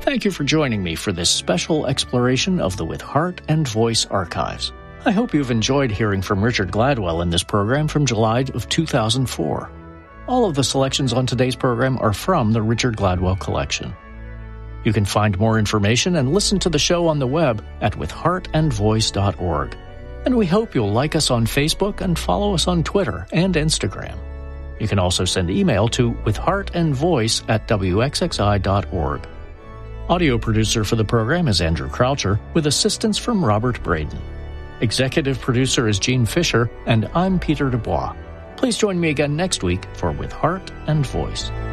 Thank you for joining me for this special exploration of the With Heart and Voice archives. I hope you've enjoyed hearing from Richard Gladwell in this program from July of 2004. All of the selections on today's program are from the Richard Gladwell collection. You can find more information and listen to the show on the web at withheartandvoice.org. And we hope you'll like us on Facebook and follow us on Twitter and Instagram. You can also send email to withheartandvoice@wxxi.org. Audio producer for the program is Andrew Croucher, with assistance from Robert Braden. Executive producer is Gene Fisher, and I'm Peter Dubois. Please join me again next week for With Heart and Voice.